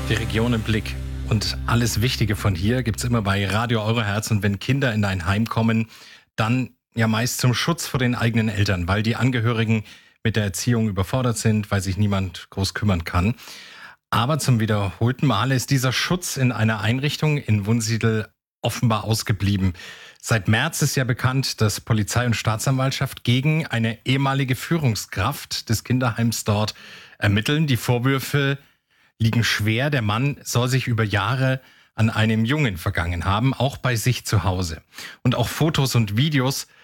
Die Region im Blick. Und alles Wichtige von hier gibt's immer bei Radio Euroherz. Und wenn Kinder in ein Heim kommen, dann ja meist zum Schutz vor den eigenen Eltern, weil die Angehörigen mit der Erziehung überfordert sind, weil sich niemand groß kümmern kann. Aber zum wiederholten Male ist dieser Schutz in einer Einrichtung in Wunsiedel offenbar ausgeblieben. Seit März ist ja bekannt, dass Polizei und Staatsanwaltschaft gegen eine ehemalige Führungskraft des Kinderheims dort ermitteln. Die Vorwürfe liegen schwer. Der Mann soll sich über Jahre an einem Jungen vergangen haben, auch bei sich zu Hause. Und auch Fotos und Videos